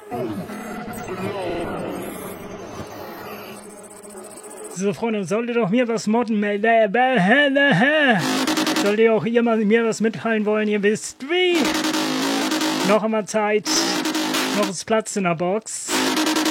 So, Freunde, solltet doch mir was modden, solltet ihr auch ihr mal mir was mitteilen wollen, ihr wisst wie. Noch einmal Zeit, noch ist Platz in der Box.